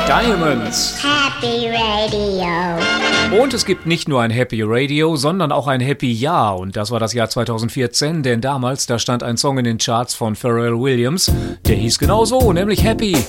Diamonds. Happy Radio. Und es gibt nicht nur ein Happy Radio, sondern auch ein Happy Jahr. Und das war das Jahr 2014, denn damals, da stand ein Song in den Charts von Pharrell Williams. Der hieß genau so, nämlich Happy.